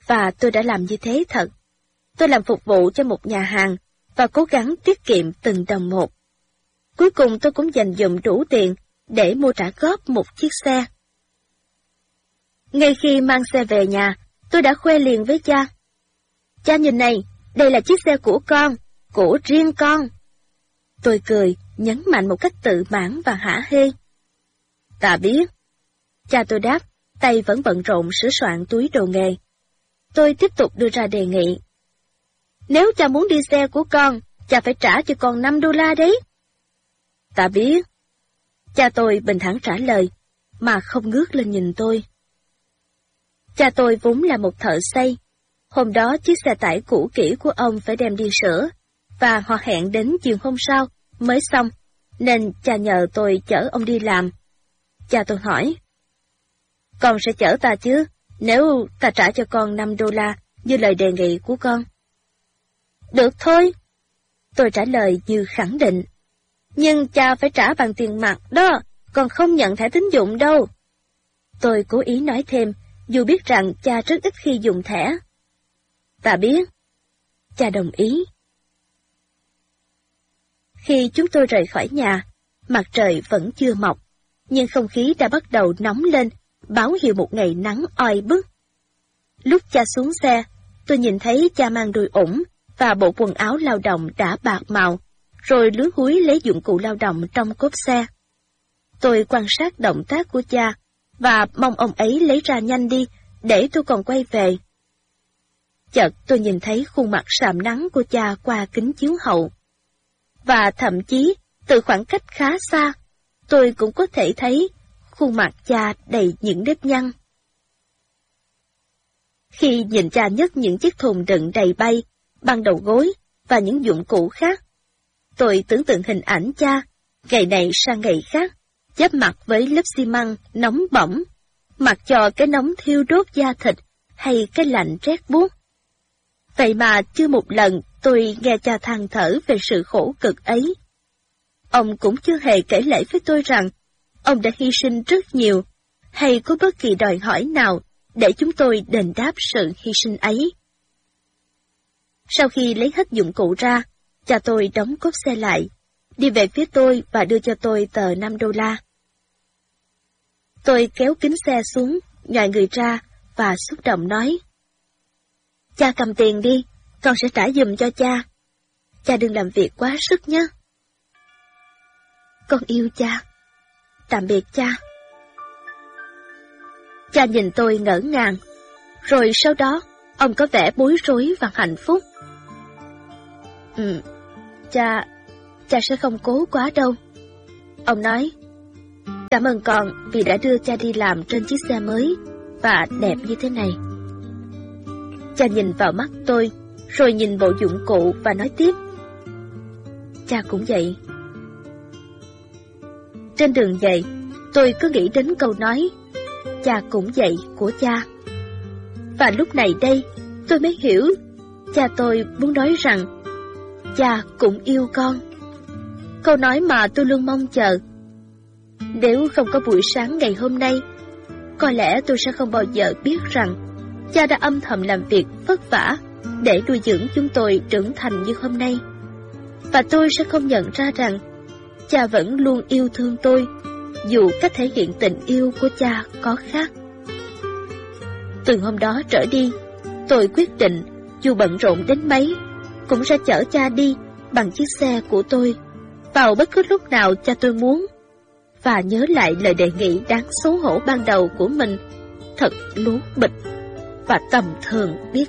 và tôi đã làm như thế thật. Tôi làm phục vụ cho một nhà hàng và cố gắng tiết kiệm từng đồng một. Cuối cùng tôi cũng dành dụm đủ tiền để mua trả góp một chiếc xe. Ngay khi mang xe về nhà, tôi đã khoe liền với cha. Cha nhìn này, đây là chiếc xe của con, của riêng con. Tôi cười, nhấn mạnh một cách tự mãn và hả hê. Ta biết. Cha tôi đáp, tay vẫn bận rộn sửa soạn túi đồ nghề. Tôi tiếp tục đưa ra đề nghị. Nếu cha muốn đi xe của con, cha phải trả cho con $5 đấy. Ta biết. Cha tôi bình thản trả lời, mà không ngước lên nhìn tôi. Cha tôi vốn là một thợ xây. Hôm đó chiếc xe tải cũ kỹ của ông phải đem đi sửa, và họ hẹn đến chiều hôm sau mới xong, nên cha nhờ tôi chở ông đi làm. Cha tôi hỏi, con sẽ chở ta chứ, nếu ta trả cho con $5 như lời đề nghị của con? Được thôi, tôi trả lời như khẳng định. Nhưng cha phải trả bằng tiền mặt đó, còn không nhận thẻ tín dụng đâu. Tôi cố ý nói thêm, dù biết rằng cha rất ít khi dùng thẻ. Ta biết. Cha đồng ý. Khi chúng tôi rời khỏi nhà, mặt trời vẫn chưa mọc, nhưng không khí đã bắt đầu nóng lên, báo hiệu một ngày nắng oi bức. Lúc cha xuống xe, tôi nhìn thấy cha mang đôi ủng và bộ quần áo lao động đã bạc màu, rồi lúi húi lấy dụng cụ lao động trong cốp xe. Tôi quan sát động tác của cha, và mong ông ấy lấy ra nhanh đi, để tôi còn quay về. Chợt tôi nhìn thấy khuôn mặt sạm nắng của cha qua kính chiếu hậu. Và thậm chí, từ khoảng cách khá xa, tôi cũng có thể thấy khuôn mặt cha đầy những nếp nhăn. Khi nhìn cha nhấc những chiếc thùng đựng đầy bay, băng đầu gối và những dụng cụ khác, tôi tưởng tượng hình ảnh cha, ngày này sang ngày khác, giáp mặt với lớp xi măng nóng bỏng, mặc cho cái nóng thiêu đốt da thịt hay cái lạnh rét buốt. Vậy mà chưa một lần tôi nghe cha than thở về sự khổ cực ấy. Ông cũng chưa hề kể lể với tôi rằng ông đã hy sinh rất nhiều, hay có bất kỳ đòi hỏi nào để chúng tôi đền đáp sự hy sinh ấy. Sau khi lấy hết dụng cụ ra, cha tôi đóng cốp xe lại, đi về phía tôi và đưa cho tôi tờ $5. Tôi kéo kính xe xuống, nhòi người ra và xúc động nói. Cha cầm tiền đi, con sẽ trả giùm cho cha. Cha đừng làm việc quá sức nhé. Con yêu cha. Tạm biệt cha. Cha nhìn tôi ngỡ ngàng, rồi sau đó ông có vẻ bối rối và hạnh phúc. Cha sẽ không cố quá đâu. Ông nói, cảm ơn con vì đã đưa cha đi làm trên chiếc xe mới và đẹp như thế này. Cha nhìn vào mắt tôi, rồi nhìn bộ dụng cụ và nói tiếp. Cha cũng vậy. Trên đường về, tôi cứ nghĩ đến câu nói, cha cũng vậy của cha. Và lúc này đây, tôi mới hiểu, cha tôi muốn nói rằng, cha cũng yêu con. Câu nói mà tôi luôn mong chờ. Nếu không có buổi sáng ngày hôm nay, có lẽ tôi sẽ không bao giờ biết rằng cha đã âm thầm làm việc vất vả để nuôi dưỡng chúng tôi trưởng thành như hôm nay. Và tôi sẽ không nhận ra rằng cha vẫn luôn yêu thương tôi, dù cách thể hiện tình yêu của cha có khác. Từ hôm đó trở đi, tôi quyết định, dù bận rộn đến mấy, cũng sẽ chở cha đi bằng chiếc xe của tôi, vào bất cứ lúc nào cha tôi muốn. Và nhớ lại lời đề nghị đáng xấu hổ ban đầu của mình, thật lố bịch và tầm thường biết